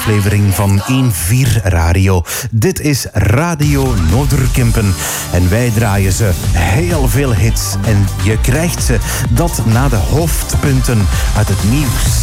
Aflevering van 1-4 Radio. Dit is Radio Noorderkempen. En wij draaien ze heel veel hits. En je krijgt ze dat na de hoofdpunten uit het nieuws.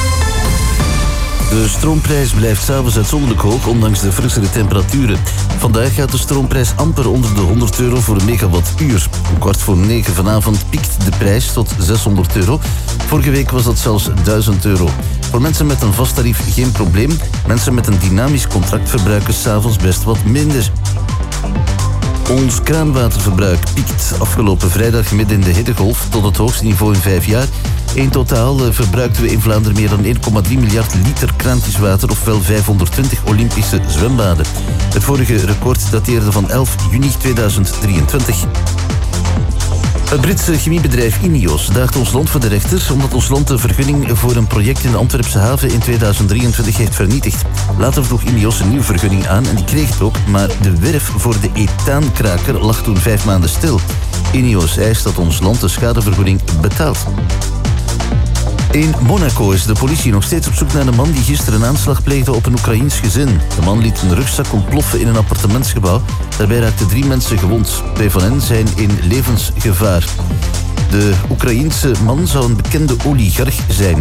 De stroomprijs blijft 's avonds uitzonderlijk hoog, ondanks de frissere temperaturen. Vandaag gaat de stroomprijs amper onder de €100 voor een megawattuur. Om 8:45 vanavond piekt de prijs tot €600. Vorige week was dat zelfs €1000. Voor mensen met een vast tarief geen probleem. Mensen met een dynamisch contract verbruiken 's avonds best wat minder. Ons kraanwaterverbruik piekt afgelopen vrijdag midden in de hittegolf tot het hoogste niveau in 5 jaar. In totaal verbruikten we in Vlaanderen meer dan 1,3 miljard liter kraantjeswater, ofwel 520 Olympische zwembaden. Het vorige record dateerde van 11 juni 2023. Het Britse chemiebedrijf Ineos daagt ons land voor de rechter omdat ons land de vergunning voor een project in de Antwerpse haven in 2023 heeft vernietigd. Later vroeg Ineos een nieuwe vergunning aan en die kreeg het ook, maar de werf voor de ethaankraker lag toen 5 maanden stil. Ineos eist dat ons land de schadevergoeding betaalt. In Monaco is de politie nog steeds op zoek naar een man die gisteren een aanslag pleegde op een Oekraïens gezin. De man liet een rugzak ontploffen in een appartementsgebouw. Daarbij raakten 3 mensen gewond. 2 van hen zijn in levensgevaar. De Oekraïense man zou een bekende oligarch zijn.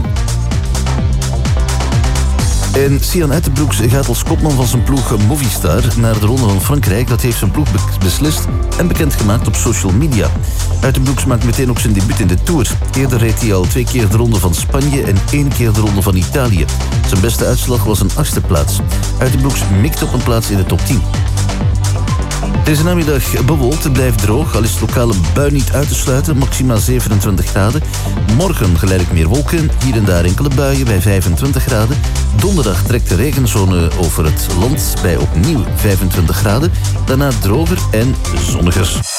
En Sian Uitenbroeks gaat als kopman van zijn ploeg Movistar naar de Ronde van Frankrijk. Dat heeft zijn ploeg beslist en bekendgemaakt op social media. Uitenbroeks maakt meteen ook zijn debuut in de Tour. Eerder reed hij al 2 keer de Ronde van Spanje en 1 keer de Ronde van Italië. Zijn beste uitslag was een 8e plaats. Uitenbroeks mikt op een plaats in de top 10. Deze namiddag bewolkt, het blijft droog, al is het lokale bui niet uit te sluiten, maximaal 27 graden. Morgen geleidelijk meer wolken, hier en daar enkele buien bij 25 graden. Donderdag trekt de regenzone over het land bij opnieuw 25 graden. Daarna droger en zonniger.